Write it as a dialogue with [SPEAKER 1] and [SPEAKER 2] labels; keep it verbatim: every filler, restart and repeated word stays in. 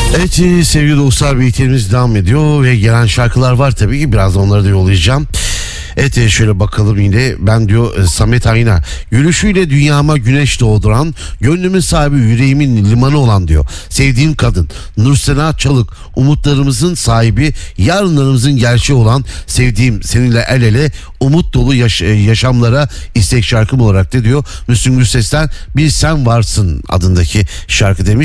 [SPEAKER 1] Evet sevgili dostlar, birlikteliğimiz devam ediyor ve gelen şarkılar var tabii ki, biraz da onları da yollayacağım. Evet şöyle bakalım, yine ben diyor Samet Ayna, yürüyüşüyle dünyama güneş doğduran, gönlümün sahibi, yüreğimin limanı olan diyor sevdiğim kadın Nursena Çalık, umutlarımızın sahibi, yarınlarımızın gerçeği olan sevdiğim, seninle el ele umut dolu yaş- yaşamlara istek şarkım olarak da diyor Müslüm Gürses'ten Bir Sen Varsın adındaki şarkı demiş.